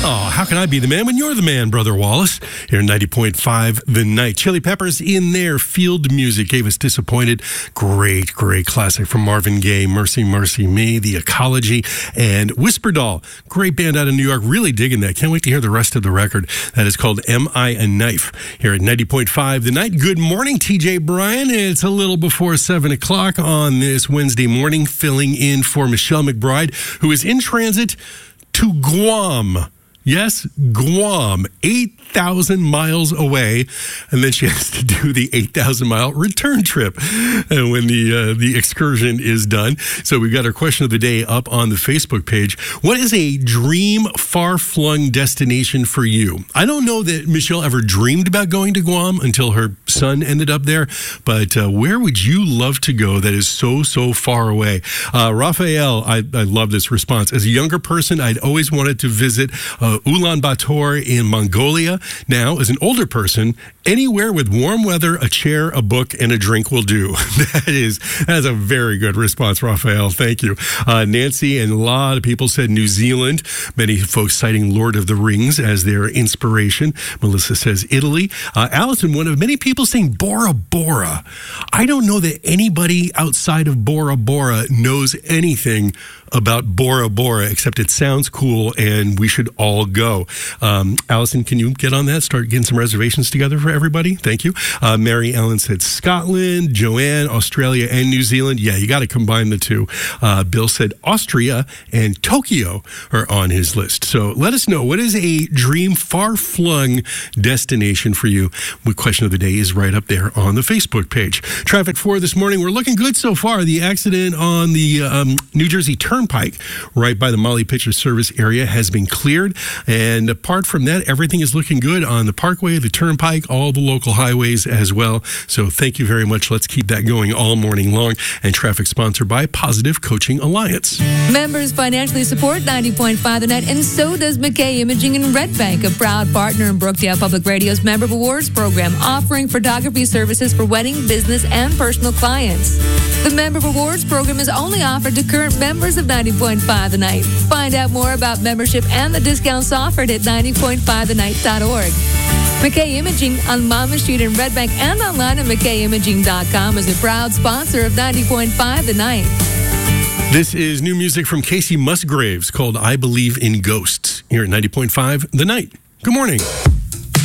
Oh, how can I be the man when you're the man, Brother Wallace? Here at 90.5 The Night. Chili Peppers in their Field Music gave us Disappointed. Great classic from Marvin Gaye, Mercy, Mercy Me, The Ecology, and Whisper Doll. Great band out of New York. Really digging that. Can't wait to hear the rest of the record. That is called Am I a Knife? Here at 90.5 The Night. Good morning, TJ Bryan. It's a little before 7 o'clock on this Wednesday morning, filling in for Michelle McBride, who is in transit to Guam. Yes, Guam, 8,000 miles away, and then she has to do the 8,000-mile return trip when the excursion is done. So we've got our question of the day up on the Facebook page. What is a dream far-flung destination for you? I don't know that Michelle ever dreamed about going to Guam until her son ended up there, but where would you love to go that is so far away? Raphael, I love this response. As a younger person, I'd always wanted to visit Ulaanbaatar in Mongolia. Now, as an older person, anywhere with warm weather, a chair, a book, and a drink will do. That is a very good response, Raphael. Thank you. Nancy and a lot of people said New Zealand. Many folks citing Lord of the Rings as their inspiration. Melissa says Italy. Allison, one of many people saying Bora Bora. I don't know that anybody outside of Bora Bora knows anything about Bora Bora, except it sounds cool and we should all go. Allison, can you get on that? Start getting some reservations together for everybody. Thank you. Mary Ellen said Scotland, Joanne, Australia, and New Zealand. Yeah, you got to combine the two. Bill said Austria and Tokyo are on his list. So let us know, what is a dream far-flung destination for you? The question of the day is right up there on the Facebook page. Traffic for this morning, we're looking good so far. The accident on the New Jersey Turnpike right by the Molly Pitcher Service area has been cleared. And apart from that, everything is looking good on the Parkway, the Turnpike, all the local highways as well. So thank you very much. Let's keep that going all morning long. And traffic sponsored by Positive Coaching Alliance. Members financially support 90.5 The Night, and so does McKay Imaging in Red Bank, a proud partner in Brookdale Public Radio's Member of Awards program, offering photography services for wedding, business, and personal clients. The Member of Awards program is only offered to current members of 90.5 The Night. Find out more about membership and the discounts offered at 90.5thenight.org. McKay Imaging on Monmouth Street in Red Bank and online at McKayImaging.com is a proud sponsor of 90.5 The Night. This is new music from Casey Musgraves called I Believe in Ghosts here at 90.5 The Night. Good morning.